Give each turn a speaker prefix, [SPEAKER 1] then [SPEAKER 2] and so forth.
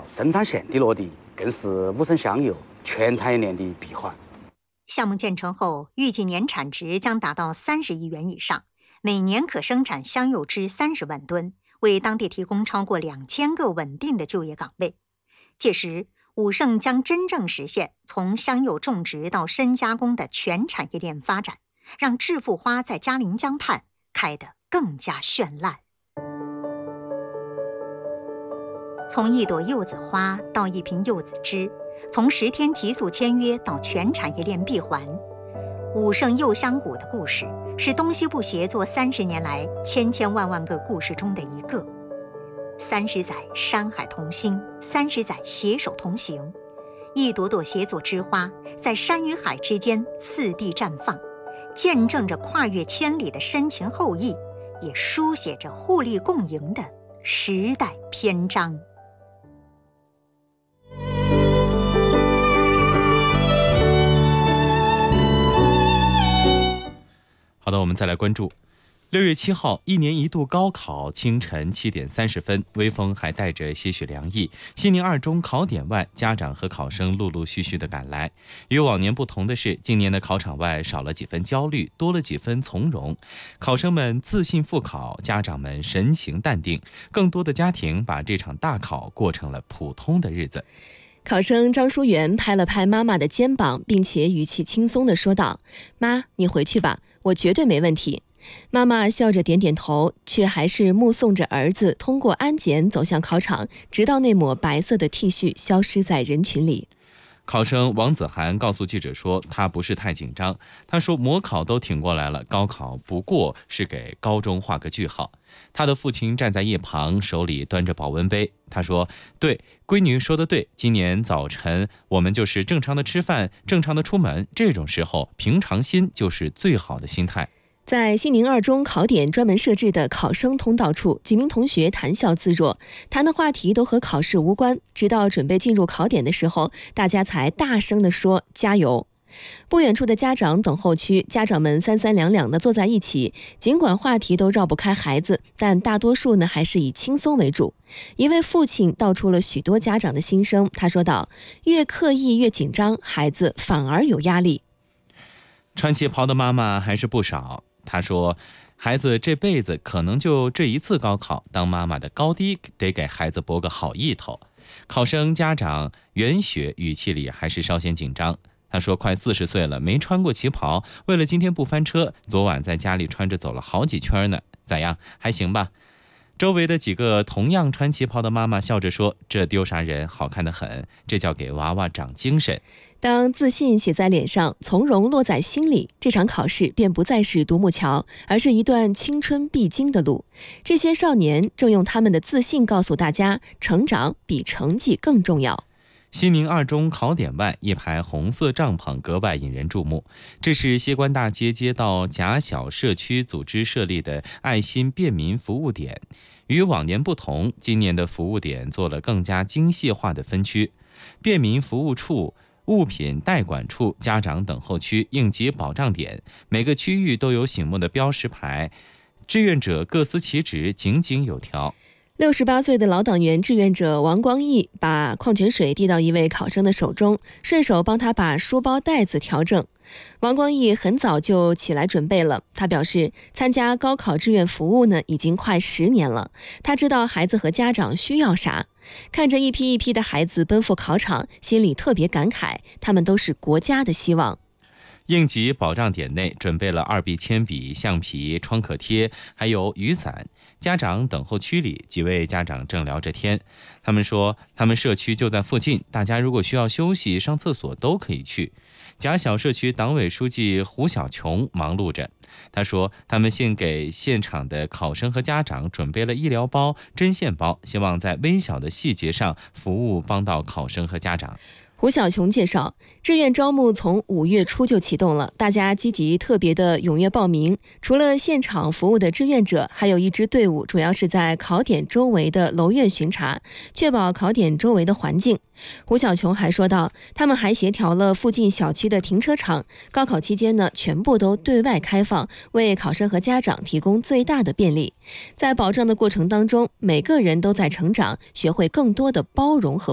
[SPEAKER 1] 生产线的落地，更是武胜香油全产业链的闭环。
[SPEAKER 2] 项目建成后，预计年产值将达到30亿元以上，每年可生产香柚汁30万吨，为当地提供超过2000个稳定的就业岗位。届时，武胜将真正实现从香柚种植到深加工的全产业链发展，让致富花在嘉陵江畔开得更加绚烂。从一朵柚子花到一瓶柚子汁，从10天急速签约到全产业链闭环，武胜柚香谷的故事是东西部协作30年来千千万万个故事中的一个。30载山海同心，30载携手同行，一朵朵协作之花在山与海之间次第绽放，见证着跨越千里的深情厚谊，也书写着互利共赢的时代篇章。
[SPEAKER 3] 好的，我们再来关注6月7号，一年一度高考清晨7点30分，微风还带着些许凉意。西宁二中考点外，家长和考生陆陆续续的赶来。与往年不同的是，今年的考场外少了几分焦虑，多了几分从容。考生们自信复考，家长们神情淡定，更多的家庭把这场大考过成了普通的日子。
[SPEAKER 4] 考生张淑媛拍了拍妈妈的肩膀，并且语气轻松地说道：“妈，你回去吧，我绝对没问题。”妈妈笑着点点头，却还是目送着儿子通过安检走向考场，直到那抹白色的 T 恤消失在人群里。
[SPEAKER 3] 考生王子涵告诉记者说，他不是太紧张。他说模考都挺过来了，高考不过是给高中画个句号。他的父亲站在一旁，手里端着保温杯。他说，对，闺女说的对，今年早晨我们就是正常的吃饭，正常的出门，这种时候平常心就是最好的心态。
[SPEAKER 4] 在西宁二中考点专门设置的考生通道处，几名同学谈笑自若，谈的话题都和考试无关，直到准备进入考点的时候，大家才大声地说加油。不远处的家长等候区，家长们三三两两地坐在一起，尽管话题都绕不开孩子，但大多数呢还是以轻松为主。一位父亲道出了许多家长的心声，他说道：越刻意越紧张，孩子反而有压力。
[SPEAKER 3] 穿旗袍的妈妈还是不少。他说，孩子这辈子可能就这一次高考，当妈妈的高低得给孩子博个好意头。考生家长袁雪语气里还是稍显紧张。他说，快40岁了，没穿过旗袍，为了今天不翻车，昨晚在家里穿着走了好几圈呢。咋样，还行吧？周围的几个同样穿旗袍的妈妈笑着说，这丢啥人，好看得很，这叫给娃娃长精神。
[SPEAKER 4] 当自信写在脸上，从容落在心里，这场考试便不再是独木桥，而是一段青春必经的路。这些少年正用他们的自信告诉大家，成长比成绩更重要。
[SPEAKER 3] 西宁二中考点外，一排红色帐篷格外引人注目。这是歇关大街街道甲小社区组织设立的爱心便民服务点。与往年不同，今年的服务点做了更加精细化的分区，便民服务处、物品代管处、家长等候区、应急保障点，每个区域都有醒目的标识牌，志愿者各司其职，井井有条。
[SPEAKER 4] 68岁的老党员志愿者王光义把矿泉水递到一位考生的手中，顺手帮他把书包带子调整。王光义很早就起来准备了，他表示参加高考志愿服务呢已经快10年了，他知道孩子和家长需要啥。看着一批一批的孩子奔赴考场，心里特别感慨，他们都是国家的希望。
[SPEAKER 3] 应急保障点内准备了2B 铅笔、橡皮、创可贴，还有雨伞。家长等候区里，几位家长正聊着天。他们说，他们社区就在附近，大家如果需要休息、上厕所都可以去。甲小社区党委书记胡小琼忙碌着。他说，他们献给现场的考生和家长准备了医疗包、针线包，希望在微小的细节上服务帮到考生和家长。
[SPEAKER 4] 胡小琼介绍，志愿招募从5月初就启动了，大家积极特别的踊跃报名。除了现场服务的志愿者，还有一支队伍主要是在考点周围的楼院巡查，确保考点周围的环境。胡小琼还说到，他们还协调了附近小区的停车场，高考期间呢，全部都对外开放，为考生和家长提供最大的便利。在保障的过程当中，每个人都在成长，学会更多的包容和